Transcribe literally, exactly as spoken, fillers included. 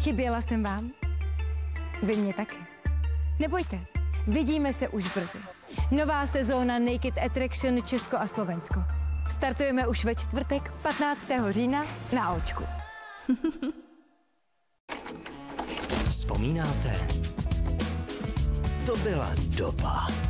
Chyběla jsem vám? Vy mě taky. Nebojte, vidíme se už brzy. Nová sezóna Naked Attraction Česko a Slovensko. Startujeme už ve čtvrtek patnáctého října na Očku. Vzpomínáte? To byla doba.